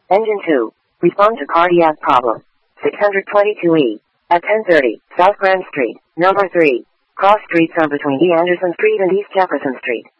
Engine 2. Respond to cardiac problem. 622E. At 10:30, South Grand Street, number 3. Cross streets are between E. Anderson Street and East Jefferson Street.